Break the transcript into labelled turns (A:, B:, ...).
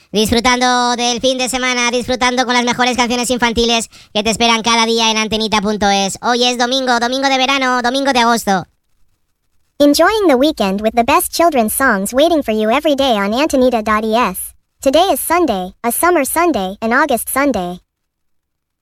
A: Disfrutando del fin de semana, disfrutando con las mejores canciones infantiles que te esperan cada día en antenita.es. Hoy es domingo, domingo de verano, domingo de agosto.
B: Enjoying the weekend with the best children's songs waiting for you every day on Antonita.es. Today is Sunday, a summer Sunday, an August Sunday.